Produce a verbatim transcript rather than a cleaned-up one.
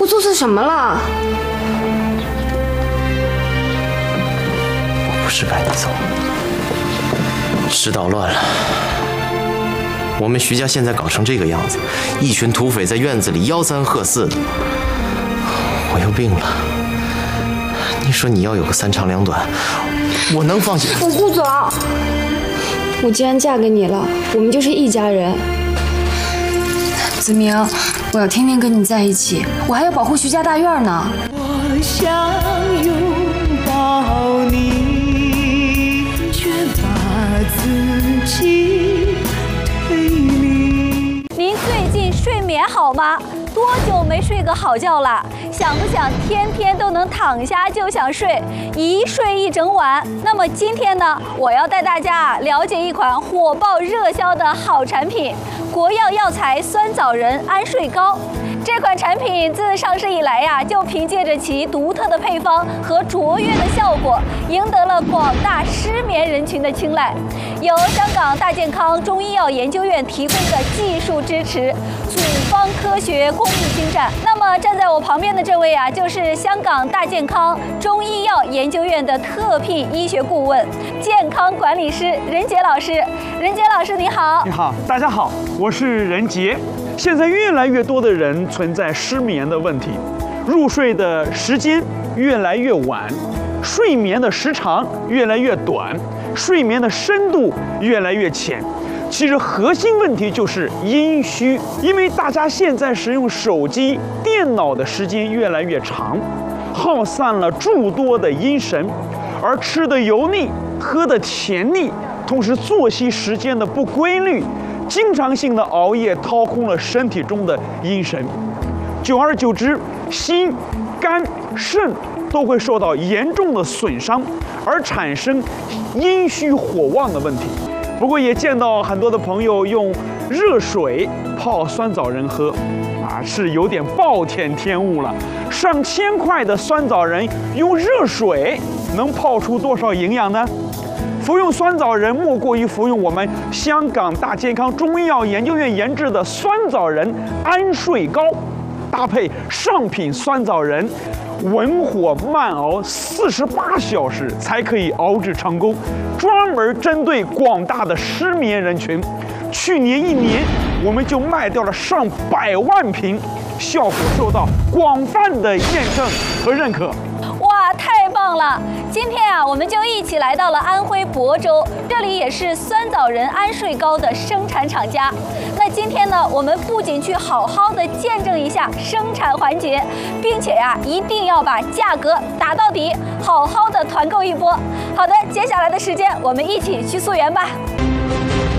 我做错什么了？ 我不是赶你走，是捣乱了。我们徐家现在搞成这个样子，一群土匪在院子里吆三喝四的，我又病了。你说你要有个三长两短，我能放心？ 我不走。我既然嫁给你了，我们就是一家人。子明，我要天天跟你在一起，我还要保护徐家大院呢。 我想拥抱你，却把自己推离。 您最近睡眠好吗？多久没睡个好觉了？想不想天天都能躺下就想睡，一睡一整晚？那么今天呢，我要带大家了解一款火爆热销的好产品——国药药材酸枣仁安睡膏。这款产品自上市以来呀，就凭借着其独特的配方和卓越的效果，赢得了广大失眠人群的青睐。由香港大健康中医药研究院提供的技术支持，组方科学工艺精湛。那么站在我旁边的这位啊，就是香港大健康中医药研究院的特聘医学顾问、健康管理师任杰老师。任杰老师你好。 你好，大家好，我是任杰。现在越来越多的人存在失眠的问题，入睡的时间越来越晚，睡眠的时长越来越短，睡眠的深度越来越浅。其实核心问题就是阴虚，因为大家现在使用手机、电脑的时间越来越长，耗散了诸多的阴神，而吃的油腻，喝的甜腻，同时作息时间的不规律，经常性的熬夜掏空了身体中的阴神，久而久之，心、肝、肾都会受到严重的损伤，而产生阴虚火旺的问题。不过也见到很多的朋友用热水泡酸枣仁喝，啊，是有点暴殄天物了。上千块的酸枣仁用热水能泡出多少营养呢？服用酸枣仁莫过于服用我们香港大健康中医药研究院研制的酸枣仁安睡膏，搭配上品酸枣仁，文火慢熬四十八小时才可以熬制成功，专门针对广大的失眠人群。去年一年，我们就卖掉了上百万瓶，效果受到广泛的验证和认可。 哇，太棒了！今天啊，我们就一起来到了安徽亳州，这里也是酸枣仁安睡膏的生产厂家。那今天呢，我们不仅去好好的见证一下生产环节，并且呀、啊，一定要把价格打到底，好好的团购一波。好的，接下来的时间，我们一起去溯源吧。